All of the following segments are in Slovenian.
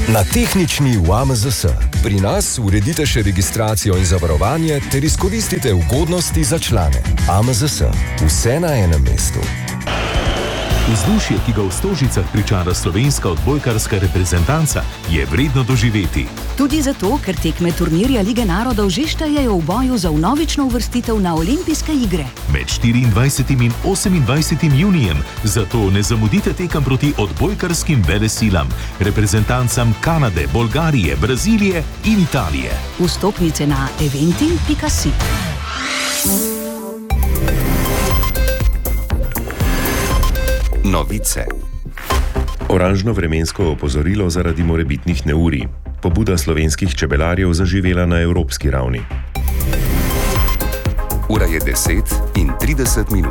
Na tehnični v AMZS. Pri nas uredite še registracijo in zavarovanje ter izkoristite ugodnosti za člane. AMZS. Vse na enem mestu. Vzdušje, ki ga v Stožicah pričara slovenska odbojkarska reprezentanca, je vredno doživeti. Tudi zato, ker tekme turnirja Lige narodov že štejejo v boju za vnovično uvrstitev na olimpijske igre. Med 24. in 28. junijem, zato ne zamudite tekem proti odbojkarskim velesilam, reprezentancam Kanade, Bolgarije, Brazilije in Italije. Vstopnice na eventim.si. Novice. Oranžno vremensko opozorilo zaradi morebitnih neurij. Pobuda slovenskih čebelarjev zaživela na evropski ravni. Ura je 10:30.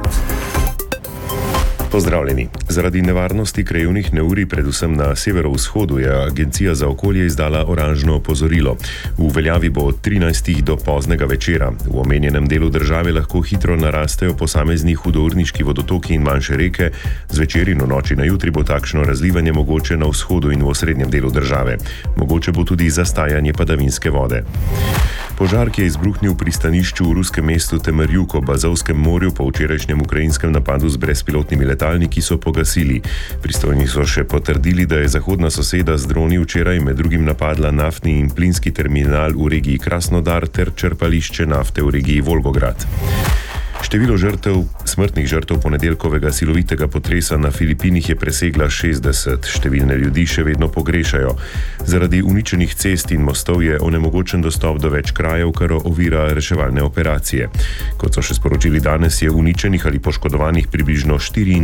Pozdravljeni. Zaradi nevarnosti krajevnih neurij, predvsem na severovzhodu, je Agencija za okolje izdala oranžno opozorilo. V veljavi bo od 13. do poznega večera. V omenjenem delu države lahko hitro narastejo posamezni hudourniški vodotoki in manjše reke. Zvečer in v noči na jutri bo takšno razlivanje mogoče na vzhodu in v osrednjem delu države. Mogoče bo tudi zastajanje padavinske vode. Požar, ki je izbruhnil v pristanišču v ruskem mestu Temerjuk ob Azovskem morju po včerajšnjem ukrajinskem napadu z brezpilotnimi letalniki, so pogasili. Pristojni so še potrdili, da je zahodna soseda z droni včeraj med drugim napadla naftni in plinski terminal v regiji Krasnodar ter črpališče nafte v regiji Volgograd. Število smrtnih žrtev ponedeljkovega silovitega potresa na Filipinih je presegla 60. Številne ljudi še vedno pogrešajo. Zaradi uničenih cest in mostov je onemogočen dostop do več krajev, kar ovira reševalne operacije. Kot so še sporočili danes, je uničenih ali poškodovanih približno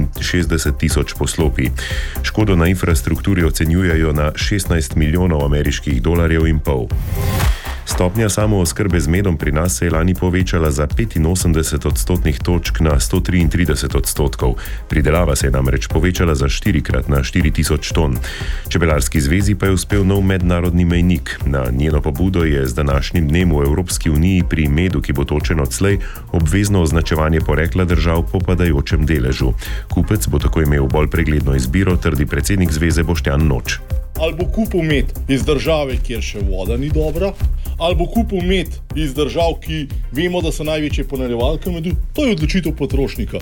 64,000 poslopij. Škodo na infrastrukturi ocenjujejo na 16 milijonov ameriških dolarjev in pol. Stopnja samooskrbe z medom pri nas se je lani povečala za 85 odstotnih točk na 133 odstotkov. Pridelava se je namreč povečala za 4-krat na 4000 ton. Čebelarski zvezi pa je uspel nov mednarodni mejnik. Na njeno pobudo je z današnjim dnem v Evropski uniji pri medu, ki bo točen odslej, obvezno označevanje porekla držav po padajočem deležu. Kupec bo tako imel bolj pregledno izbiro, trdi predsednik zveze Boštjan Noč. Ali bo kupil med iz države, kjer še voda ni dobra, ali bo kupil med iz držav, ki vemo, da so največje ponarevalke medu, to je odločitev potrošnika.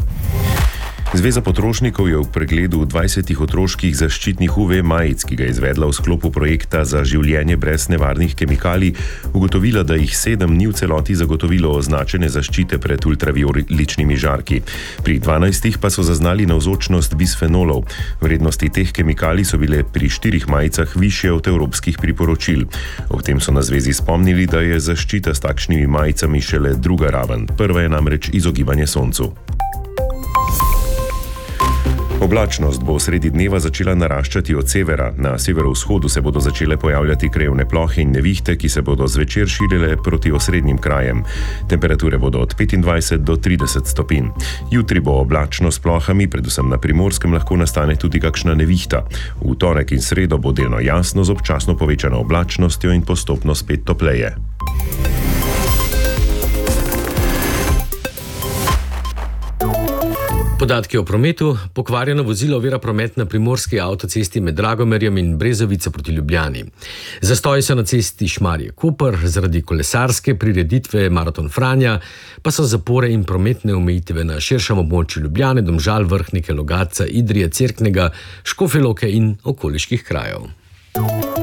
Zveza potrošnikov je v pregledu 20 otroških zaščitnih UV majic, ki ga je izvedla v sklopu projekta za življenje brez nevarnih kemikalij, ugotovila, da jih 7 ni v celoti zagotovilo označene zaščite pred ultravioličnimi žarki. Pri 12 pa so zaznali navzočnost bisfenolov. Vrednosti teh kemikalij so bile pri 4 majicah višje od evropskih priporočil. Ob tem so na zvezi spomnili, da je zaščita s takšnimi majicami šele druga raven. Prva je namreč izogibanje soncu. Oblačnost bo sredi dneva začela naraščati od severa. Na severovzhodu se bodo začele pojavljati krajevne plohe in nevihte, ki se bodo zvečer širile proti osrednjim krajem. Temperature bodo od 25 do 30 stopinj. Jutri bo oblačno s plohami, predvsem na Primorskem lahko nastane tudi kakšna nevihta. V torek in sredo bo delno jasno z občasno povečano oblačnostjo in postopno spet topleje. Podatki o prometu. Pokvarjeno vozilo ovira promet na primorski avtocesti med Dragomerjem in Brezovico proti Ljubljani. Zastoji so na cesti Šmarje-Koper, zaradi kolesarske prireditve Maraton Franja pa so zapore in prometne omejitve na širšem območju Ljubljane, Domžal, Vrhnike, Logatca, Idrije, Cerknega, Škofje Loke in okoliških krajev.